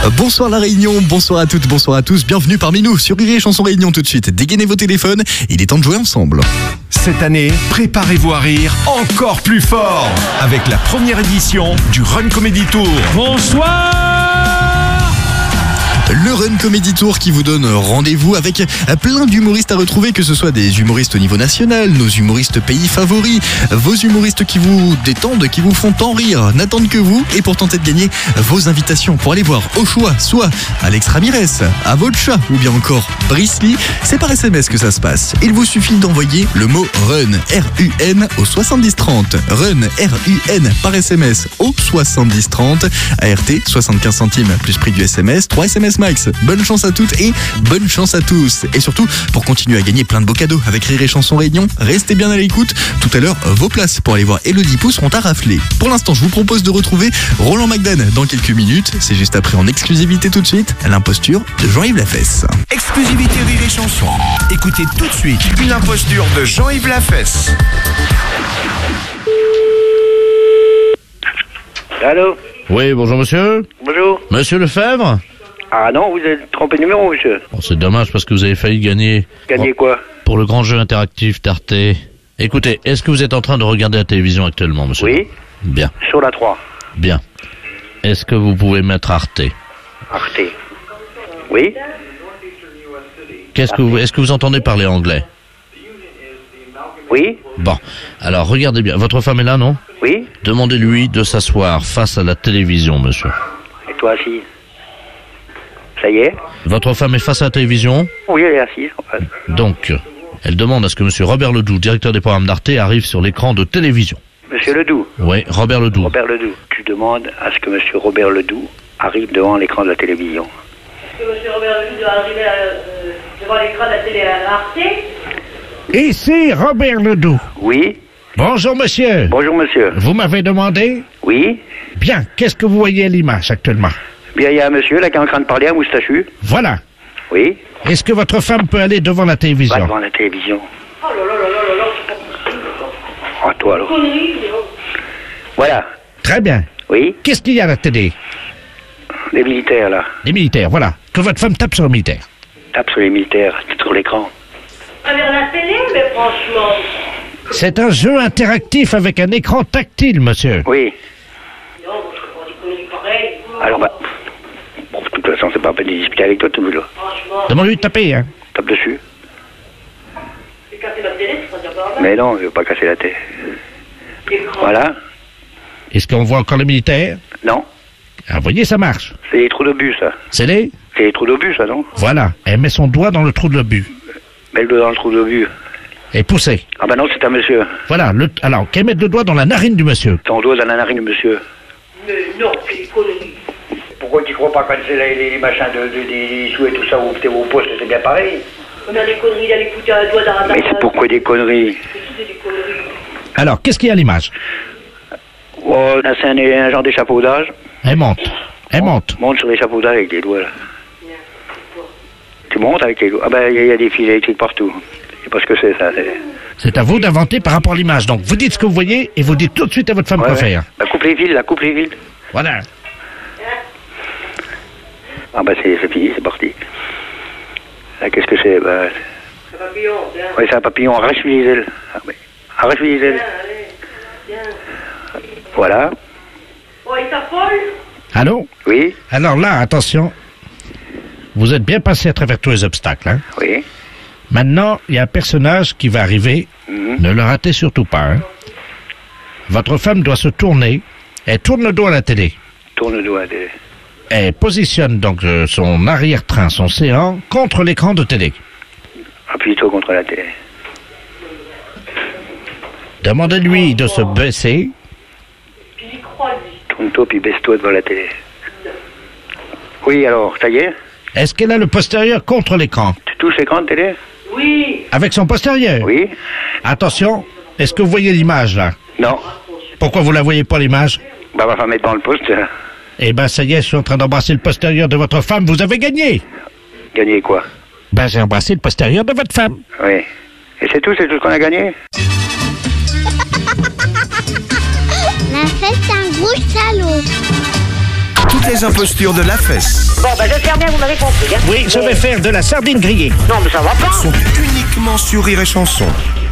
Bonsoir la Réunion, bonsoir à toutes, bonsoir à tous, bienvenue parmi nous sur Rire et Chanson Réunion tout de suite. Dégainez vos téléphones, il est temps de jouer ensemble. Cette année, préparez-vous à rire encore plus fort avec la première édition du Run Comedy Tour. Bonsoir. Le Run Comedy Tour qui vous donne rendez-vous avec plein d'humoristes à retrouver, que ce soit des humoristes au niveau national, nos humoristes pays favoris, vos humoristes qui vous détendent, qui vous font tant rire, n'attendent que vous, et pour tenter de gagner vos invitations pour aller voir au choix, soit Alex Ramirez, à votre chat, ou bien encore Brice Lee. C'est par SMS que ça se passe. Il vous suffit d'envoyer le mot RUN, R-U-N, au 7030. RUN, R-U-N, par SMS au 7030. ART, 75 centimes plus prix du SMS, 3 SMS max. Bonne chance à toutes et bonne chance à tous. Et surtout, pour continuer à gagner plein de beaux cadeaux avec Rire et Chanson Réunion, restez bien à l'écoute. Tout à l'heure, vos places pour aller voir Elodie Pou seront à rafler. Pour l'instant, je vous propose de retrouver Roland McDan dans quelques minutes. C'est juste après, en exclusivité tout de suite, l'imposture de Jean-Yves Lafesse. Exclusivité Rire et Chanson. Écoutez tout de suite une imposture de Jean-Yves Lafesse. Allô? Oui, bonjour monsieur. Bonjour. Monsieur Lefebvre? Ah non, vous avez trompé de numéro, monsieur. Bon, c'est dommage parce que vous avez failli gagner. Gagner quoi? Pour le grand jeu interactif d'Arte. Écoutez, est-ce que vous êtes en train de regarder la télévision actuellement, monsieur? Oui. Bien, Sur la 3. bien. Est-ce que vous pouvez mettre Arte? Arte. Oui. Est-ce que vous entendez parler anglais? Oui. Bon, alors regardez bien. Votre femme est là, non? Oui. Demandez-lui de s'asseoir face à la télévision, monsieur. Et toi assis? Ça y est? Votre femme est face à la télévision? Oui, elle est assise. En face. Donc, elle demande à ce que monsieur Robert Ledoux, directeur des programmes d'Arte, arrive sur l'écran de télévision. Monsieur Ledoux. Oui, Robert Ledoux. Robert Ledoux. Tu demandes à ce que monsieur Robert Ledoux arrive devant l'écran de la télévision. Est-ce que M. Robert Ledoux doit arriver devant l'écran de la télé à Arte? Ici Robert Ledoux. Oui. Bonjour monsieur. Bonjour, monsieur. Vous m'avez demandé? Oui. Bien, qu'est-ce que vous voyez à l'image actuellement? Bien, il y a un monsieur là qui est en train de parler, un moustachu. Voilà. Oui. Est-ce que votre femme peut aller devant la Va télévision? devant la télévision. Oh là là là là là là, c'est pas possible. Oh, toi alors. Connerie, Voilà. Très bien. Oui. Qu'est-ce qu'il y a à la télé? Les militaires là. Les militaires, voilà. Que votre femme tape sur les militaires. Tape sur les militaires, sur l'écran. à travers la télé, mais franchement. C'est un jeu interactif avec un écran tactile, monsieur. Oui. Non, je ne pas des conneries pareilles. Alors bah. Bon, de toute façon, c'est pas la peine de discuter avec toi, tout là. Franchement, Demande-lui de taper, hein. Tape dessus. c'est casser la télé, c'est pas dire par là. Mais non, je veux pas casser la tête. L'écran. Voilà. Est-ce qu'on voit encore les militaires? Non. Ah, vous voyez, ça marche. C'est les trous d'obus, ça. C'est les? C'est les trous d'obus, ça, non? Voilà. Elle met son doigt dans le trou de l'obus. Mets le doigt dans le trou d'obus. Et poussez. Ah bah non, c'est un monsieur. Voilà. Alors, qu'elle mette le doigt dans la narine du monsieur. Ton doigt dans la narine, monsieur. Mais non, c'est des conneries. Pourquoi tu crois pas quand c'est les machins des sous et tout ça, vos postes, c'est bien pareil? On a des conneries d'aller foutre un doigt dans la Mais c'est pourquoi des conneries? C'est des conneries. Alors, qu'est-ce qu'il y a à l'image? Oh, là, c'est un genre d'échafaudage. Elle monte. Elle monte. Monte sur l'échafaudage avec les doigts, là. Tu montes avec les doigts. Ah bah, il y a des fils électriques partout. Je sais pas ce que c'est, ça. C'est à vous d'inventer par rapport à l'image. Donc, vous dites ce que vous voyez et vous dites tout de suite à votre femme quoi faire. Bah, coupe les fils, là, coupe les fils. Voilà. Ah bah, c'est fini, c'est parti. Là, qu'est-ce que c'est? Bah... C'est un papillon, tiens. Oui, c'est un papillon. Arrache-lui les ailes. Ah, oui. Arrache-lui les ailes. Tiens, allez, tiens. Voilà. Oh, il t'affole? Allô? Oui, Alors là, attention. Vous êtes bien passé à travers tous les obstacles, hein? oui. Maintenant, il y a un personnage qui va arriver. Mhm. Ne le ratez surtout pas, hein? Votre femme doit se tourner. Elle tourne le dos à la télé. Tourne le doigt. Elle positionne donc son arrière-train, son séant, contre l'écran de télé. Appuie-toi contre la télé. Demandez-lui de se baisser. Puis il croit, lui. Tourne-toi puis baisse-toi devant la télé. Oui, alors, ça y est? Est-ce qu'elle a le postérieur contre l'écran? Tu touches l'écran de télé? Oui. Avec son postérieur? Oui. Attention, est-ce que vous voyez l'image, là? Non. Pourquoi vous la voyez pas, l'image? Bah, va mettre dans le poste. Eh ben, ça y est, je suis en train d'embrasser le postérieur de votre femme, vous avez gagné! Gagner quoi? Ben, j'ai embrassé le postérieur de votre femme. Oui. Et c'est tout ce qu'on a gagné? La fête, c'est un gros salaud. toutes les impostures de la fesse Bon, ben j'espère bien que vous m'avez compris. Hein. Oui, je vais faire de la sardine grillée. Non, mais ça va pas. sont uniquement sur Rire et Chanson.